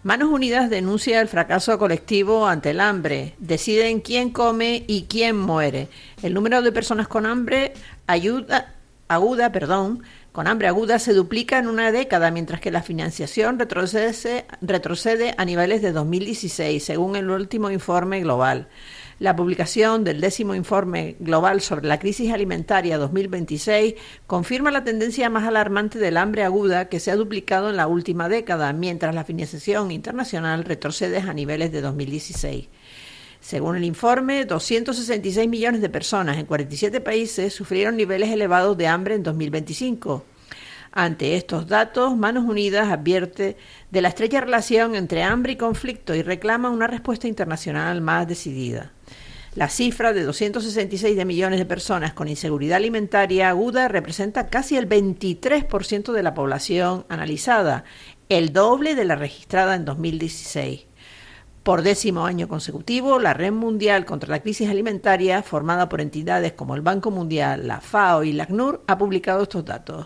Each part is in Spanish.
Manos Unidas denuncia el fracaso colectivo ante el hambre. Deciden quién come y quién muere. El número de personas con hambre aguda se duplica en una década, mientras que la financiación retrocede a niveles de 2016, según el último informe global. La publicación del 10º informe global sobre la crisis alimentaria 2026 confirma la tendencia más alarmante del hambre aguda, que se ha duplicado en la última década, mientras la financiación internacional retrocede a niveles de 2016. Según el informe, 266 millones de personas en 47 países sufrieron niveles elevados de hambre en 2025. Ante estos datos, Manos Unidas advierte de la estrecha relación entre hambre y conflicto y reclama una respuesta internacional más decidida. La cifra de 266 de millones de personas con inseguridad alimentaria aguda representa casi el 23% de la población analizada, el doble de la registrada en 2016. Por 10º año consecutivo, la Red Mundial contra la Crisis Alimentaria, formada por entidades como el Banco Mundial, la FAO y la ACNUR, ha publicado estos datos.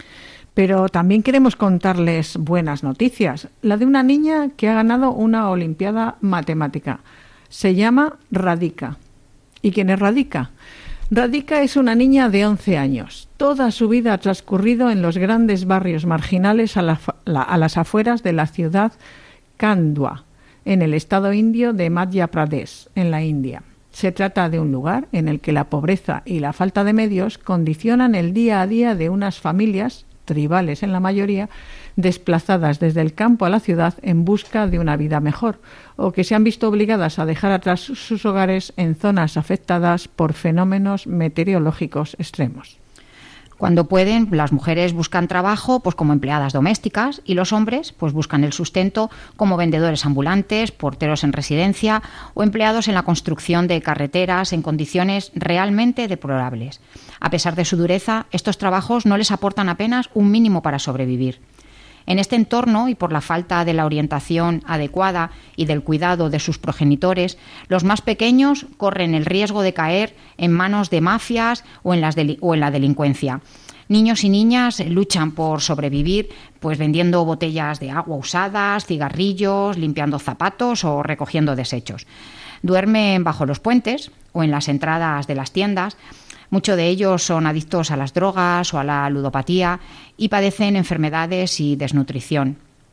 Pero también queremos contarles buenas noticias. La de una niña que ha ganado una Olimpiada Matemática. Se llama Radhika. ¿Y quién es Radhika? Radhika es una niña de 11 años. Toda su vida ha transcurrido en los grandes barrios marginales a las afueras de la ciudad Khandwa, en el estado indio de Madhya Pradesh, en la India. Se trata de un lugar en el que la pobreza y la falta de medios condicionan el día a día de unas familias, tribales en la mayoría, desplazadas desde el campo a la ciudad en busca de una vida mejor, o que se han visto obligadas a dejar atrás sus hogares en zonas afectadas por fenómenos meteorológicos extremos. Cuando pueden, las mujeres buscan trabajo pues como empleadas domésticas y los hombres pues buscan el sustento como vendedores ambulantes, porteros en residencia o empleados en la construcción de carreteras en condiciones realmente deplorables. A pesar de su dureza, estos trabajos no les aportan apenas un mínimo para sobrevivir. En este entorno, y por la falta de la orientación adecuada y del cuidado de sus progenitores, los más pequeños corren el riesgo de caer en manos de mafias o en la delincuencia. Niños y niñas luchan por sobrevivir, pues vendiendo botellas de agua usadas, cigarrillos, limpiando zapatos o recogiendo desechos. Duermen bajo los puentes o en las entradas de las tiendas. Muchos de ellos son adictos a las drogas o a la ludopatía y padecen enfermedades y desnutrición.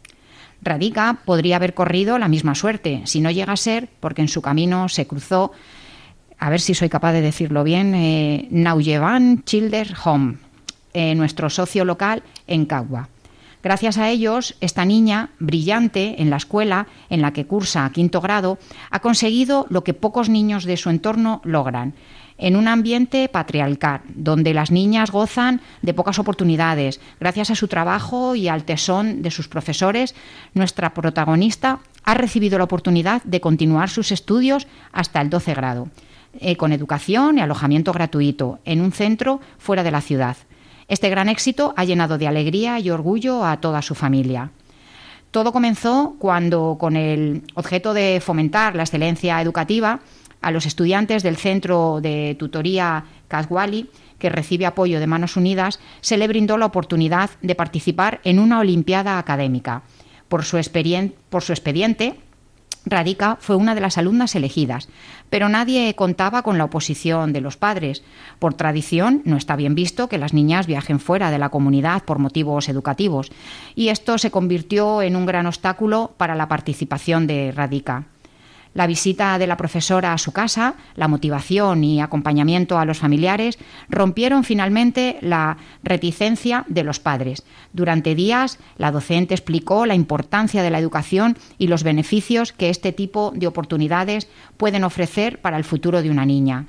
Radhika podría haber corrido la misma suerte, si no llega a ser porque en su camino se cruzó, a ver si soy capaz de decirlo bien, Naujevan Children's Home, nuestro socio local en Khandwa. Gracias a ellos, esta niña, brillante en la escuela en la que cursa 5º grado, ha conseguido lo que pocos niños de su entorno logran. En un ambiente patriarcal, donde las niñas gozan de pocas oportunidades, gracias a su trabajo y al tesón de sus profesores, nuestra protagonista ha recibido la oportunidad de continuar sus estudios hasta el 12 grado, con educación y alojamiento gratuito, en un centro fuera de la ciudad. Este gran éxito ha llenado de alegría y orgullo a toda su familia. Todo comenzó cuando, con el objeto de fomentar la excelencia educativa, a los estudiantes del Centro de Tutoría Khandwa, que recibe apoyo de Manos Unidas, se le brindó la oportunidad de participar en una olimpiada académica. Por su expediente, Radhika fue una de las alumnas elegidas, pero nadie contaba con la oposición de los padres. Por tradición, no está bien visto que las niñas viajen fuera de la comunidad por motivos educativos, y esto se convirtió en un gran obstáculo para la participación de Radhika. La visita de la profesora a su casa, la motivación y acompañamiento a los familiares rompieron finalmente la reticencia de los padres. Durante días, la docente explicó la importancia de la educación y los beneficios que este tipo de oportunidades pueden ofrecer para el futuro de una niña.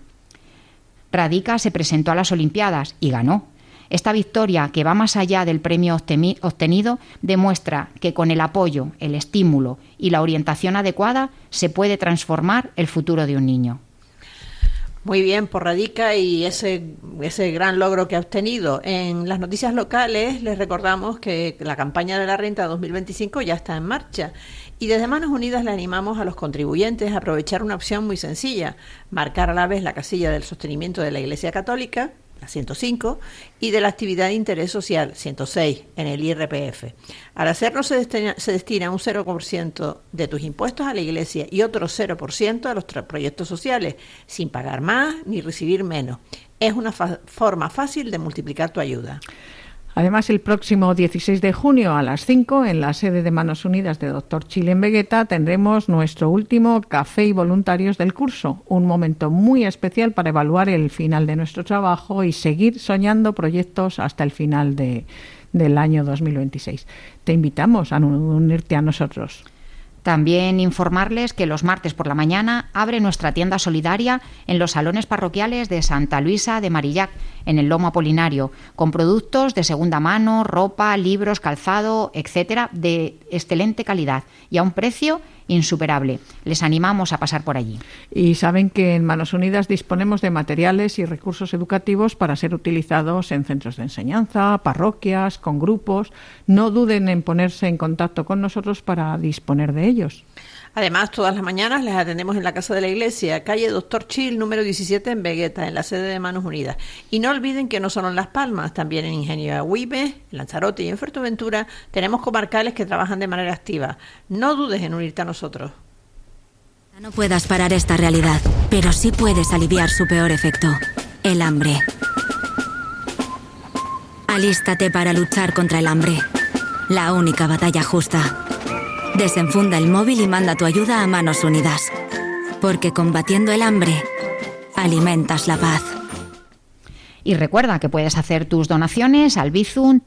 Radhika se presentó a las Olimpiadas y ganó. Esta victoria, que va más allá del premio obtenido, demuestra que con el apoyo, el estímulo y la orientación adecuada se puede transformar el futuro de un niño. Muy bien por Radhika y ese gran logro que ha obtenido. En las noticias locales les recordamos que la campaña de la renta 2025 ya está en marcha y desde Manos Unidas le animamos a los contribuyentes a aprovechar una opción muy sencilla: marcar a la vez la casilla del sostenimiento de la Iglesia Católica la 105, y de la actividad de interés social, 106, en el IRPF. Al hacerlo se destina un 0% de tus impuestos a la Iglesia y otro 0% a los proyectos sociales, sin pagar más ni recibir menos. Es una forma fácil de multiplicar tu ayuda. Además, el próximo 16 de junio a las 5, en la sede de Manos Unidas de Dr. Chil en Vegueta, tendremos nuestro último café y voluntarios del curso, un momento muy especial para evaluar el final de nuestro trabajo y seguir soñando proyectos hasta el final del año 2026. Te invitamos a unirte a nosotros. También informarles que los martes por la mañana abre nuestra tienda solidaria en los salones parroquiales de Santa Luisa de Marillac, en el Lomo Apolinario, con productos de segunda mano, ropa, libros, calzado, etcétera, de excelente calidad y a un precio insuperable. Les animamos a pasar por allí. Y saben que en Manos Unidas disponemos de materiales y recursos educativos para ser utilizados en centros de enseñanza, parroquias, con grupos. No duden en ponerse en contacto con nosotros para disponer de ellos. Además, todas las mañanas les atendemos en la Casa de la Iglesia, calle Dr. Chil, número 17 en Vegueta, en la sede de Manos Unidas. Y no olviden que no solo en Las Palmas, también en Ingenio de Agüimes, en Lanzarote y en Fuerteventura tenemos comarcales que trabajan de manera activa. No dudes en unirte a nosotros. No puedas parar esta realidad, pero sí puedes aliviar su peor efecto, el hambre. Alístate para luchar contra el hambre. La única batalla justa. Desenfunda el móvil y manda tu ayuda a Manos Unidas. Porque combatiendo el hambre, alimentas la paz. Y recuerda que puedes hacer tus donaciones al Bizum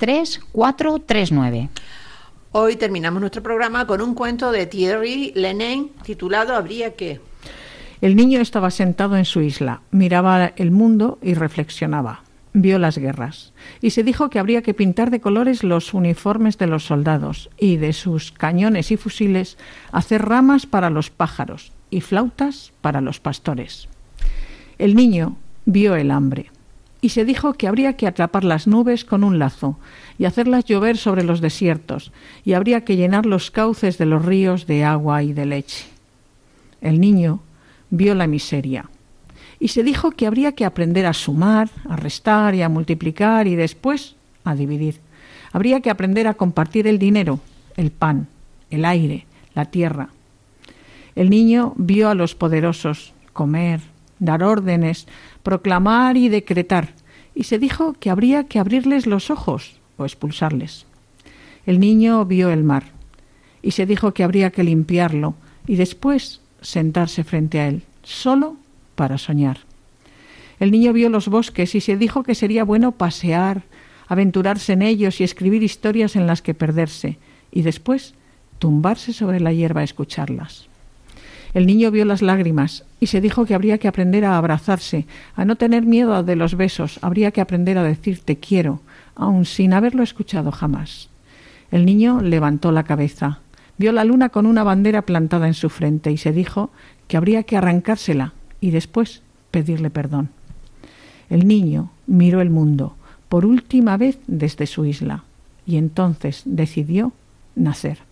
33439. Hoy terminamos nuestro programa con un cuento de Thierry Lenain titulado Habría que. El niño estaba sentado en su isla, miraba el mundo y reflexionaba. Vio las guerras y se dijo que habría que pintar de colores los uniformes de los soldados y de sus cañones y fusiles hacer ramas para los pájaros y flautas para los pastores. El niño vio el hambre y se dijo que habría que atrapar las nubes con un lazo y hacerlas llover sobre los desiertos y habría que llenar los cauces de los ríos de agua y de leche. El niño vio la miseria y se dijo que habría que aprender a sumar, a restar y a multiplicar y después a dividir. Habría que aprender a compartir el dinero, el pan, el aire, la tierra. El niño vio a los poderosos comer, dar órdenes, proclamar y decretar, y se dijo que habría que abrirles los ojos o expulsarles. El niño vio el mar y se dijo que habría que limpiarlo y después sentarse frente a él, solo para soñar. El niño vio los bosques y se dijo que sería bueno pasear, aventurarse en ellos y escribir historias en las que perderse, y después tumbarse sobre la hierba a escucharlas. El niño vio las lágrimas y se dijo que habría que aprender a abrazarse, a no tener miedo de los besos, habría que aprender a decir te quiero, aun sin haberlo escuchado jamás. El niño levantó la cabeza, vio la luna con una bandera plantada en su frente y se dijo que habría que arrancársela y después pedirle perdón. El niño miró el mundo por última vez desde su isla y entonces decidió nacer.